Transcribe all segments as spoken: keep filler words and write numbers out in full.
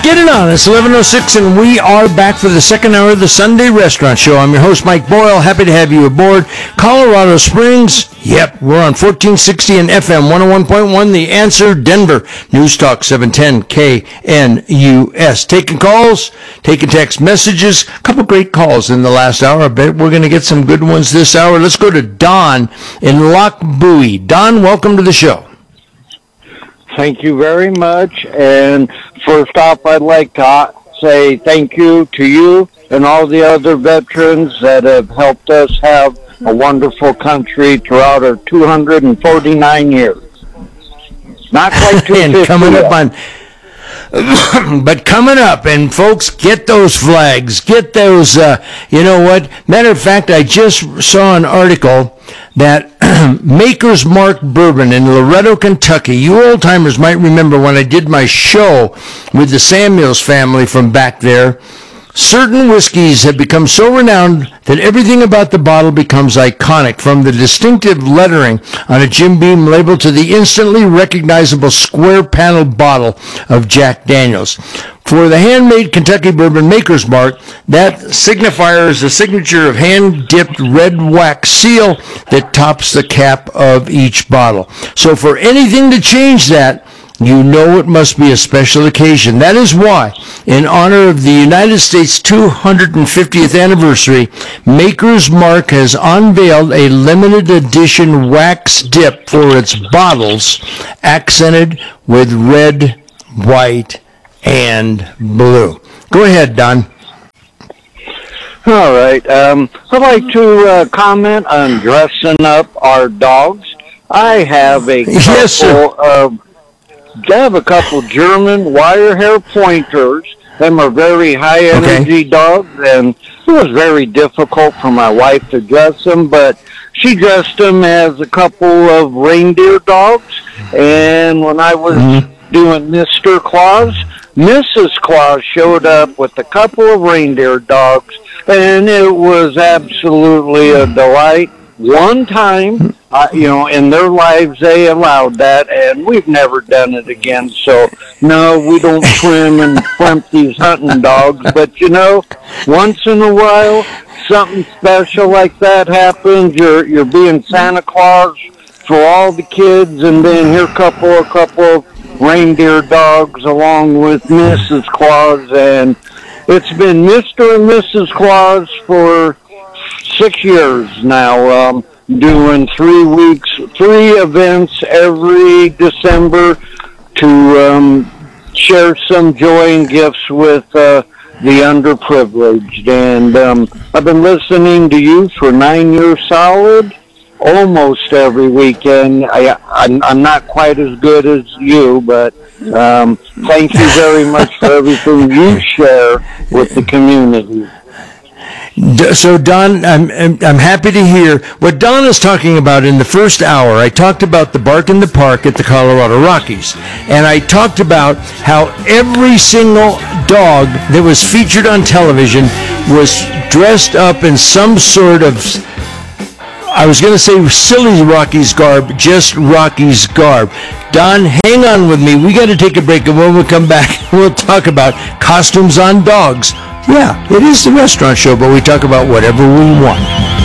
Get it on. It's eleven oh six, and we are back for the second hour of the Sunday Restaurant Show. I'm your host, Mike Boyle. Happy to have you aboard. Colorado Springs. Yep, we're on fourteen sixty and F M one oh one point one. The Answer, Denver. News Talk seven ten K N U S. Taking calls, taking text messages. A couple great calls in the last hour. I bet we're going to get some good ones this hour. Let's go to Don in Loch Buoy. Don, welcome to the show. Thank you very much. And first off, I'd like to say thank you to you and all the other veterans that have helped us have a wonderful country throughout our two hundred forty-nine years. Not quite two hundred fifty. And coming up on... But coming up, and folks, get those flags, get those, uh, you know what, matter of fact, I just saw an article that Maker's Mark Bourbon in Loretto, Kentucky, you old-timers might remember when I did my show with the Samuels family from back there. Certain whiskeys have become so renowned that everything about the bottle becomes iconic, from the distinctive lettering on a Jim Beam label to the instantly recognizable square panel bottle of Jack Daniels. For the handmade Kentucky Bourbon Maker's Mark, that signifier is the signature of hand-dipped red wax seal that tops the cap of each bottle. So for anything to change that, you know it must be a special occasion. That is why, in honor of the United States two hundred fiftieth anniversary, Maker's Mark has unveiled a limited edition wax dip for its bottles, accented with red, white, and blue. Go ahead, Don. All right. Um, I'd like to uh, comment on dressing up our dogs. I have a couple yes, sir. of... I have a couple German wire hair pointers. Them are very high energy okay. dogs, and it was very difficult for my wife to dress them, but she dressed them as a couple of reindeer dogs. And when I was mm-hmm. doing Mister Claus, Missus Claus showed up with a couple of reindeer dogs, and it was absolutely a delight. One time, uh, you know, in their lives, they allowed that, and we've never done it again. So, no, we don't trim and plimp these hunting dogs. But, you know, once in a while, something special like that happens. You're you're being Santa Claus for all the kids, and then here a couple, a couple of reindeer dogs along with Missus Claus. And it's been Mister and Missus Claus for six years now, um, doing three weeks, three events every December to um, share some joy and gifts with uh, the underprivileged. And um, I've been listening to you for nine years solid, almost every weekend. I, I'm, I'm not quite as good as you, but um, thank you very much for everything you share with the community. So, Don, I'm, I'm happy to hear what Don is talking about. In the first hour, I talked about the Bark in the Park at the Colorado Rockies, and I talked about how every single dog that was featured on television was dressed up in some sort of, I was going to say silly Rockies garb, just Rockies garb. Don, hang on with me. We got to take a break, and when we come back, we'll talk about costumes on dogs. Yeah, it is the restaurant show, but we talk about whatever we want.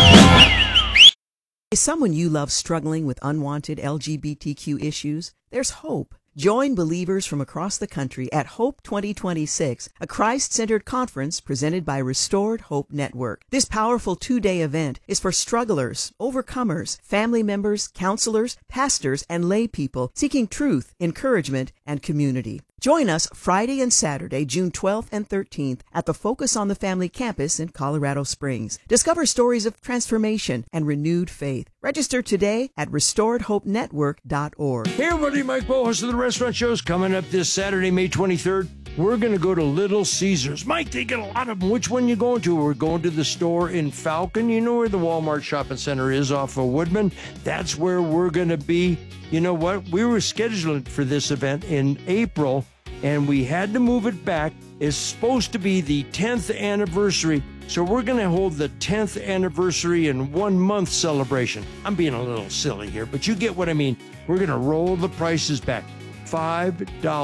Is someone you love struggling with unwanted L G B T Q issues? There's hope. Join believers from across the country at Hope twenty twenty-six, a Christ-centered conference presented by Restored Hope Network. This powerful two-day event is for strugglers, overcomers, family members, counselors, pastors, and lay people seeking truth, encouragement, and community. Join us Friday and Saturday, June twelfth and thirteenth at the Focus on the Family campus in Colorado Springs. Discover stories of transformation and renewed faith. Register today at restored hope network dot org. Hey everybody, Mike Boyle, host of the Restaurant Show's coming up this Saturday, May twenty-third. We're going to go to Little Caesars. Mike, they get a lot of them. Which one you going to? We're going to the store in Falcon. You know where the Walmart shopping center is off of Woodman? That's where we're going to be. You know what? We were scheduled for this event in April, and we had to move it back. It's supposed to be the tenth anniversary, so we're going to hold the tenth anniversary in one month celebration. I'm being a little silly here, but you get what I mean. We're going to roll the prices back. five dollars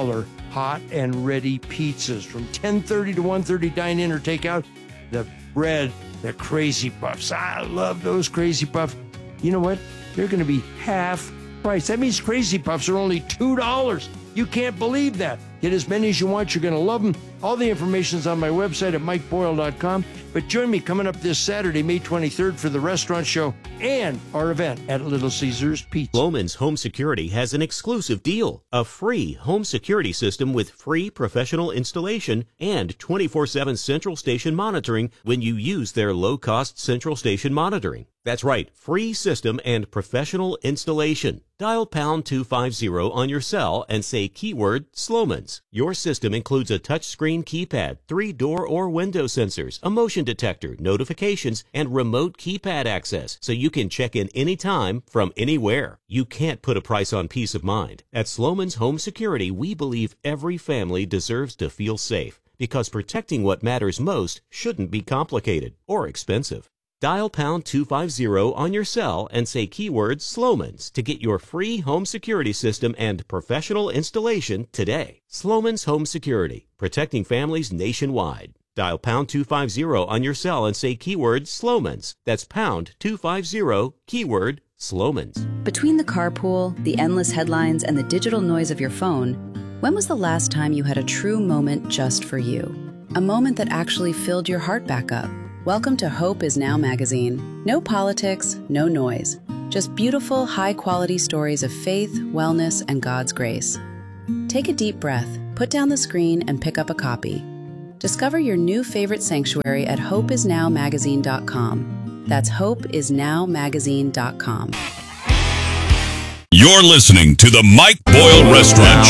hot and ready pizzas. From ten thirty to one thirty, dine in or take out. The bread, the Crazy Puffs. I love those Crazy Puffs. You know what? They're going to be half price. That means Crazy Puffs are only two dollars. You can't believe that. Get as many as you want. You're going to love them. All the information is on my website at mike boyle dot com. But join me coming up this Saturday, May twenty-third, for the restaurant show and our event at Little Caesars Pizza. Sloman's Home Security has an exclusive deal. A free home security system with free professional installation and twenty-four seven central station monitoring when you use their low-cost central station monitoring. That's right, free system and professional installation. Dial pound two fifty on your cell and say keyword Sloman's. Your system includes a touchscreen keypad, three door or window sensors, a motion detector, notifications, and remote keypad access, so you can check in anytime from anywhere. You can't put a price on peace of mind. At Sloman's Home Security, we believe every family deserves to feel safe, because protecting what matters most shouldn't be complicated or expensive. Dial pound two fifty on your cell and say keyword Sloman's to get your free home security system and professional installation today. Sloman's Home Security, protecting families nationwide. Dial pound two fifty on your cell and say keyword Sloman's. That's pound two fifty, keyword Sloman's. Between the carpool, the endless headlines, and the digital noise of your phone, when was the last time you had a true moment just for you? A moment that actually filled your heart back up? Welcome to Hope Is Now magazine. No politics, no noise. Just beautiful, high-quality stories of faith, wellness, and God's grace. Take a deep breath, put down the screen, and pick up a copy. Discover your new favorite sanctuary at hope is now magazine dot com. That's hope is now magazine dot com. You're listening to the Mike Boyle Restaurant